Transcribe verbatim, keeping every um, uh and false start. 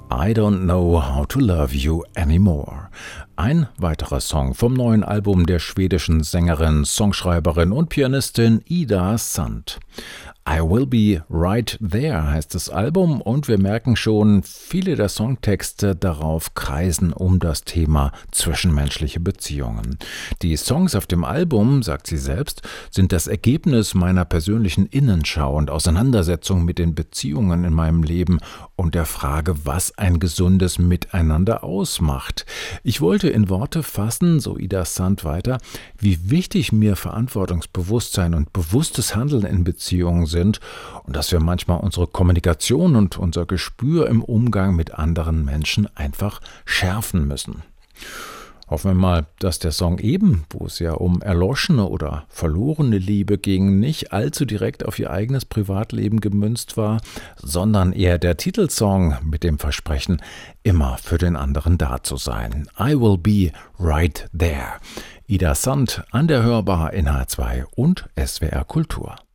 I Don't Know How to Love You Anymore. Ein weiterer Song vom neuen Album der schwedischen Sängerin, Songschreiberin und Pianistin Ida Sand. I Will Be Right There heißt das Album und wir merken schon, viele der Songtexte darauf kreisen um das Thema zwischenmenschliche Beziehungen. Die Songs auf dem Album, sagt sie selbst, sind das Ergebnis meiner persönlichen Innenschau und Auseinandersetzung mit den Beziehungen in meinem Leben und der Frage, was ein gesundes Miteinander ausmacht. Ich wollte in Worte fassen, so Ida Sand weiter, wie wichtig mir Verantwortungsbewusstsein und bewusstes Handeln in Beziehungen sind und dass wir manchmal unsere Kommunikation und unser Gespür im Umgang mit anderen Menschen einfach schärfen müssen. Hoffen wir mal, dass der Song eben, wo es ja um erloschene oder verlorene Liebe ging, nicht allzu direkt auf ihr eigenes Privatleben gemünzt war, sondern eher der Titelsong mit dem Versprechen, immer für den anderen da zu sein. I Will Be Right There. Ida Sand an der Hörbar in H zwei und S W R Kultur.